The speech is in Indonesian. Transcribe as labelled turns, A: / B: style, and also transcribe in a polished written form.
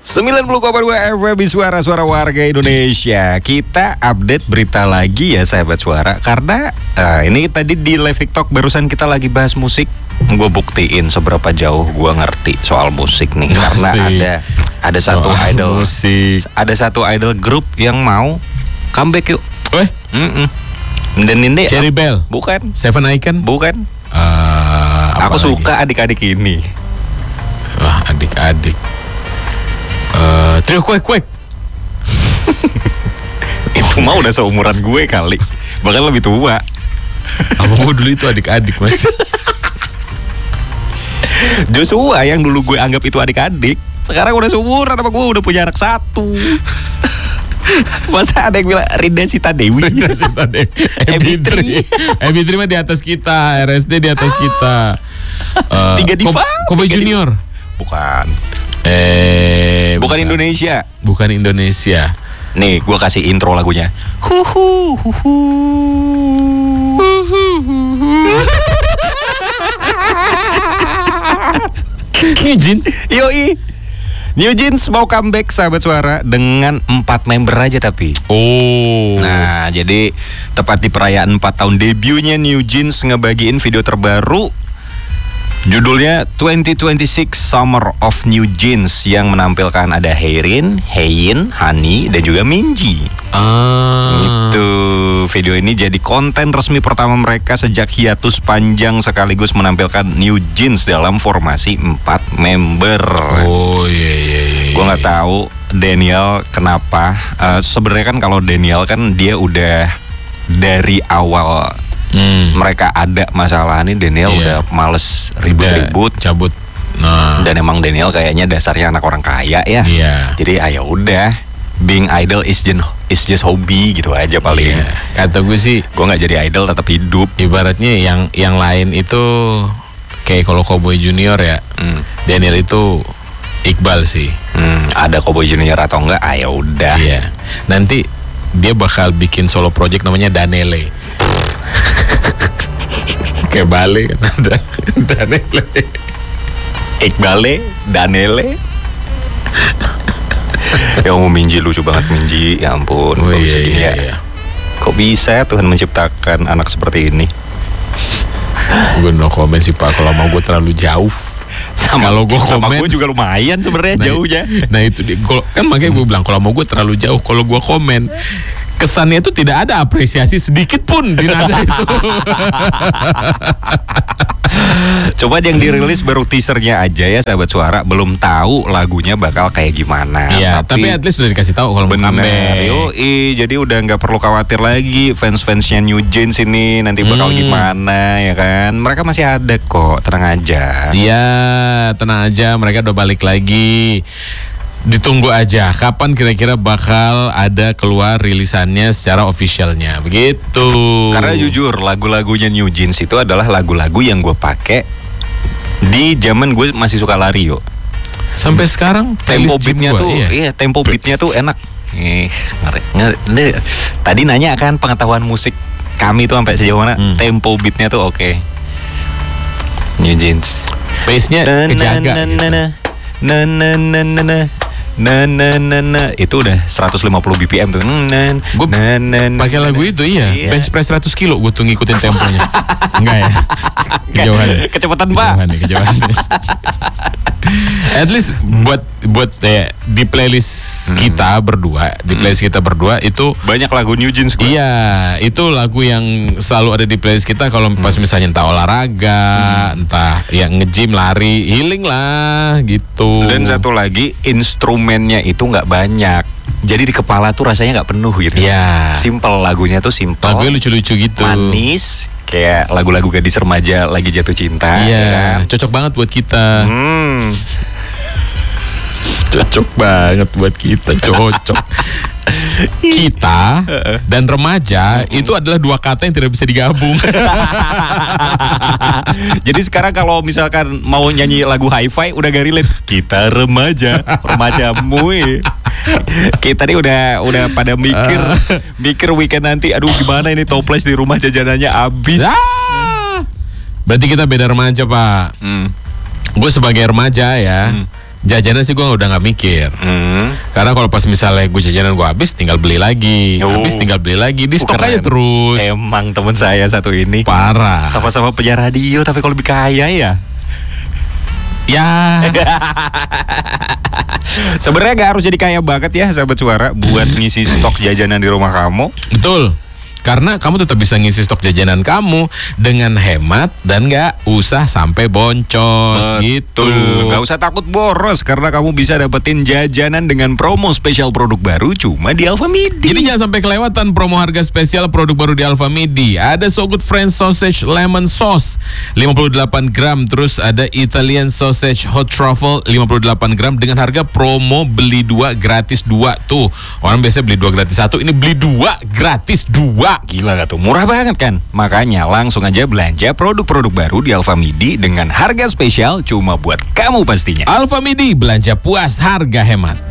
A: 90,2 FM Suara Warga Indonesia. Kita update berita lagi ya sahabat suara. Karena ini tadi di live TikTok barusan kita lagi bahas musik. Gue buktiin seberapa jauh gue ngerti soal musik nih. Karena ada satu idol musik. Ada satu idol grup yang mau comeback yuk. Dan ini
B: Cherry Bell?
A: Bukan.
B: Seven Icon?
A: Bukan. Aku suka adik-adik ini.
B: Wah, adik-adik. Trio Kuek.
A: Itu mah udah seumuran gue kali. Bahkan lebih tua.
B: Abang gue dulu itu adik-adik mas.
A: Joshua yang dulu gue anggap itu adik-adik, sekarang udah seumuran sama gue, udah punya anak satu. Masa ada yang bilang Rinda Sita Dewi?
B: MB3 mah di atas kita, RSD di atas kita.
A: Tiga diva?
B: Kobe Junior?
A: Bukan. Bukan Indonesia.
B: Bukan Indonesia.
A: Nih, gue kasih intro lagunya.
B: New Jeans.
A: Yoi. New Jeans mau comeback sahabat suara dengan 4 member aja tapi.
B: Oh.
A: Nah, jadi tepat di perayaan 4 tahun debutnya New Jeans ngebagiin video terbaru. Judulnya 2026 Summer of New Jeans yang menampilkan ada Heirin, Hein, Hani, dan juga Minji. Itu video ini jadi konten resmi pertama mereka sejak hiatus panjang sekaligus menampilkan New Jeans dalam formasi 4 member.
B: Oh iya.
A: Gue nggak tahu Daniel kenapa. Sebenarnya kan kalau Daniel kan dia udah dari awal. Mereka ada masalah nih, Daniel udah males ribut-ribut,
B: cabut. Nah.
A: Dan emang Daniel kayaknya dasarnya anak orang kaya ya.
B: Iya.
A: Jadi ayo udah, being idol is just hobby gitu aja paling.
B: Iya. Kata gue sih,
A: gue nggak jadi idol tetap hidup.
B: Ibaratnya yang lain itu kayak kalau Cowboy Junior ya. Daniel itu Iqbal sih.
A: Ada Cowboy Junior atau enggak? Ayo udah.
B: Iya. Nanti dia bakal bikin solo project namanya Danele. Kayak Bale kan ada Danele.
A: Iqbale, Danele. Ya mau Minji lucu banget Minji, ya ampun.
B: Oh, iya.
A: Kok bisa Tuhan menciptakan anak seperti ini?
B: Gue no komen sih Pak, kalau mau gue terlalu jauh. Kalau gue
A: sama gue juga lumayan sebenarnya jauhnya.
B: Nah itu dia, kan makanya gue bilang kalau mau gue terlalu jauh. Kalau gue komen kesannya itu tidak ada apresiasi sedikit pun di nada itu.
A: Coba yang dirilis baru teasernya aja ya sahabat suara, belum tahu lagunya bakal kayak gimana.
B: Iya, tapi at least udah dikasih tahu kalau mau comeback.
A: Yoi, jadi udah nggak perlu khawatir lagi fans-fansnya New Jeans ini nanti bakal gimana ya kan. Mereka masih ada kok, tenang aja.
B: Iya, tenang aja, mereka udah balik lagi. Ditunggu aja kapan kira-kira bakal ada keluar rilisannya secara officialnya, begitu.
A: Karena jujur lagu-lagunya New Jeans itu adalah lagu-lagu yang gue pakai di zaman gue masih suka lari yuk.
B: Sampai sekarang
A: tempo beatnya tuh, iya tempo beatnya tuh enak. Tadi nanya kan pengetahuan musik kami tuh sampai sejauh mana? Tempo beatnya tuh oke. New Jeans.
B: Bassnya kejaga.
A: Itu udah 150 BPM tuh.
B: Gue pakai lagu itu bench press 100 kilo gue tuh ngikutin temponya. Enggak ya? Kejauhan.
A: Kecepatan Pak.
B: Kejauhan. At least buat di playlist kita berdua, itu
A: banyak lagu New Jeans gue.
B: Iya, itu lagu yang selalu ada di playlist kita kalau pas misalnya entah olahraga, entah yang nge-gym, lari, healing lah gitu.
A: Dan satu lagi instrumennya itu nggak banyak. Jadi di kepala tuh rasanya nggak penuh gitu.
B: Iya.
A: Simple lagunya tuh simple.
B: Lagunya lucu-lucu gitu.
A: Manis. Kayak lagu-lagu gadis remaja lagi jatuh cinta.
B: Iya,
A: ya kan?
B: cocok banget buat kita. Cocok banget buat kita, cocok. Kita dan remaja itu adalah dua kata yang tidak bisa digabung.
A: Jadi sekarang kalau misalkan mau nyanyi lagu hi-fi udah gak relate. Kita remajamu. Kita nih udah pada mikir weekend nanti. Aduh gimana ini toples di rumah jajanannya habis.
B: Berarti kita beda remaja Pak. Gue sebagai remaja ya, Jajanan sih gue udah nggak mikir. Karena kalau pas misalnya gue jajanan gue habis, tinggal beli lagi. Habis tinggal beli lagi. Di stok aja terus.
A: Emang temen saya satu ini
B: Parah.
A: sama-sama penyiar radio tapi kalau lebih kaya ya.
B: Ya.
A: Sebenarnya gak harus jadi kaya banget ya sahabat suara buat ngisi stok jajanan di rumah kamu.
B: Betul. Karena kamu tetap bisa ngisi stok jajanan kamu dengan hemat dan gak usah sampai boncos gitu.
A: Gak usah takut boros karena kamu bisa dapetin jajanan dengan promo spesial produk baru cuma di Alfamidi.
B: Jadi jangan sampai kelewatan promo harga spesial produk baru di Alfamidi. Ada So Good French Sausage Lemon Sauce 58 gram. Terus ada Italian Sausage Hot Truffle 58 gram dengan harga promo beli 2 gratis 2. Tuh, orang biasanya beli 2 gratis 1, ini beli 2 gratis 2.
A: Gila gak tuh? Murah banget kan? Makanya langsung aja belanja produk-produk baru di Alfamidi dengan harga spesial cuma buat kamu pastinya.
B: Alfamidi, belanja puas, harga hemat.